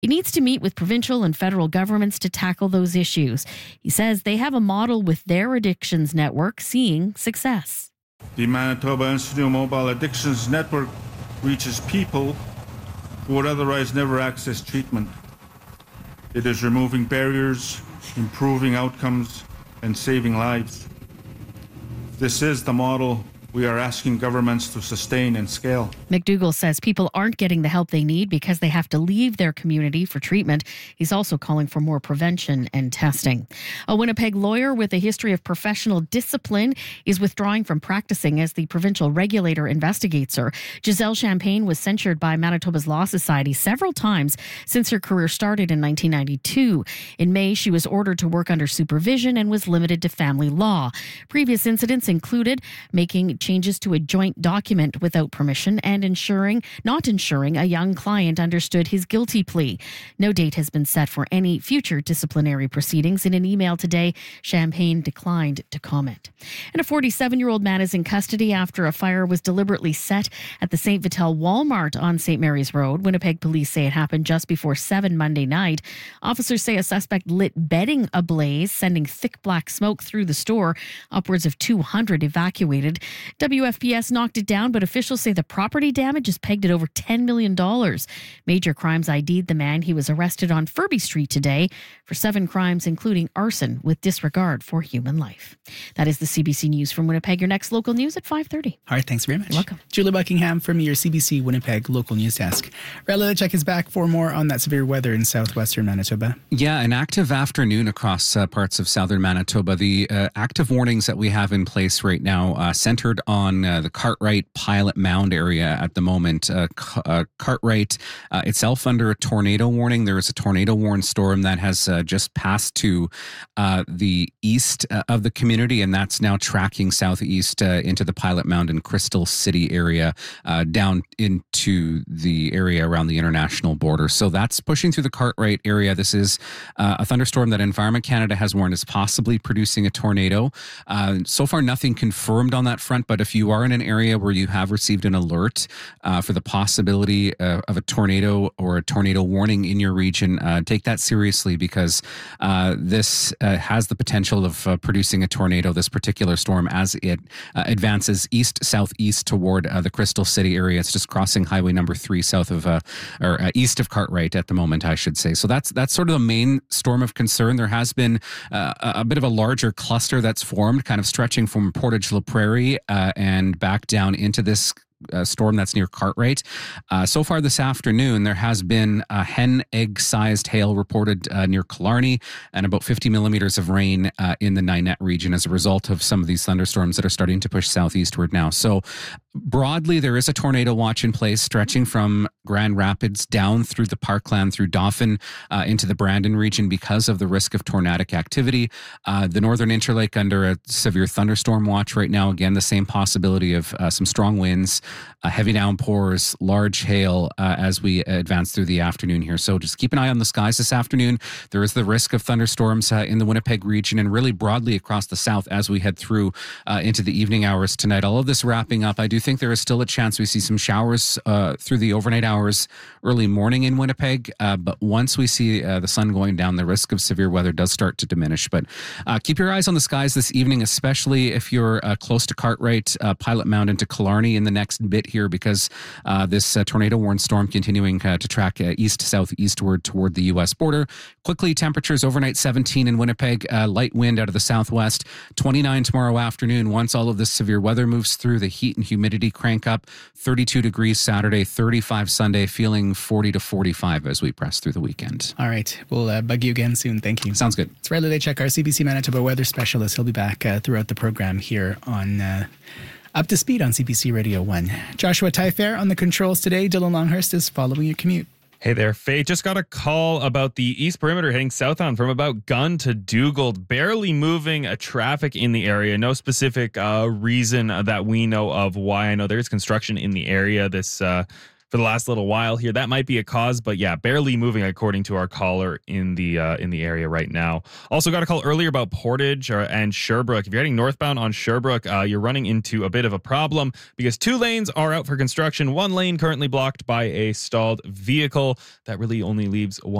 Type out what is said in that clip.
He needs to meet with provincial and federal governments to tackle those issues. He says they have a model with their addictions network seeing success. The Manitoba Institute Mobile Addictions Network reaches people who would otherwise never access treatment. It is removing barriers, improving outcomes, and saving lives. This is the model we are asking governments to sustain and scale. McDougall says people aren't getting the help they need because they have to leave their community for treatment. He's also calling for more prevention and testing. A Winnipeg lawyer with a history of professional discipline is withdrawing from practicing as the provincial regulator investigates her. Giselle Champagne was censured by Manitoba's Law Society several times since her career started in 1992. In May, she was ordered to work under supervision and was limited to family law. Previous incidents included making changes to a joint document without permission and not ensuring a young client understood his guilty plea. No date has been set for any future disciplinary proceedings. In an email today, Champagne declined to comment. And a 47-year-old man is in custody after a fire was deliberately set at the St. Vital Walmart on St. Mary's Road. Winnipeg police say it happened just before 7 Monday night. Officers say a suspect lit bedding ablaze, sending thick black smoke through the store. Upwards of 200 evacuated. WFPS knocked it down, but officials say the property damage is pegged at over $10 million. Major Crimes ID'd the man. He was arrested on Furby Street today for 7 crimes, including arson with disregard for human life. That is the CBC News from Winnipeg. Your next local news at 5:30. All right, thanks very much. You're welcome. Julie Buckingham from your CBC Winnipeg local news desk. Rella Check is back for more on that severe weather in southwestern Manitoba. Yeah, an active afternoon across parts of southern Manitoba. The active warnings that we have in place right now centered on the Cartwright Pilot Mound area at the moment. Cartwright itself under a tornado warning. There is a tornado warned storm that has just passed to the east of the community, and that's now tracking southeast into the Pilot Mound and Crystal City area, down into the area around the international border. So that's pushing through the Cartwright area. This is a thunderstorm that Environment Canada has warned is possibly producing a tornado. So far, nothing confirmed on that front, but if you are in an area where you have received an alert for the possibility of a tornado or a tornado warning in your region, take that seriously, because this has the potential of producing a tornado, this particular storm, as it advances east-southeast toward the Crystal City area. It's just crossing Highway number 3 south of, east of Cartwright at the moment, I should say. So that's sort of the main storm of concern. There has been a bit of a larger cluster that's formed, kind of stretching from Portage La Prairie and back down into this storm that's near Cartwright. So far this afternoon, there has been a hen egg-sized hail reported near Killarney and about 50 millimeters of rain in the Ninette region as a result of some of these thunderstorms that are starting to push southeastward now. So broadly, there is a tornado watch in place stretching from Grand Rapids down through the Parkland, through Dauphin, into the Brandon region because of the risk of tornadic activity. The Northern Interlake under a severe thunderstorm watch right now. Again, the same possibility of some strong winds, heavy downpours, large hail as we advance through the afternoon here. So just keep an eye on the skies this afternoon. There is the risk of thunderstorms in the Winnipeg region and really broadly across the south as we head through into the evening hours tonight. All of this wrapping up, I do think there is still a chance we see some showers through the overnight hours, early morning in Winnipeg. But once we see the sun going down, the risk of severe weather does start to diminish. But keep your eyes on the skies this evening, especially if you're close to Cartwright, Pilot Mound into Killarney in the next bit here, because this tornado warned storm continuing to track east-southeastward toward the U.S. border. Quickly, temperatures overnight 17 in Winnipeg, light wind out of the southwest, 29 tomorrow afternoon. Once all of this severe weather moves through, the heat and humidity crank up. 32 degrees Saturday, 35 Sunday, feeling 40 to 45 as we press through the weekend. All right. We'll bug you again soon. Thank you. Sounds good. It's Riley Check, our CBC Manitoba weather specialist. He'll be back throughout the program here on Up to Speed on CBC Radio 1. Joshua Tyfair on the controls today. Dylan Longhurst is following your commute. Hey there, Faye. Just got a call about the East Perimeter heading southbound from about Gunn to Dugald. Barely moving traffic in the area. No specific reason that we know of why. I know there's construction in the area. This for the last little while here. That might be a cause, but yeah, barely moving according to our caller in the area right now. Also got a call earlier about Portage and Sherbrooke. If you're heading northbound on Sherbrooke, you're running into a bit of a problem because 2 lanes are out for construction. 1 lane currently blocked by a stalled vehicle. That really only leaves one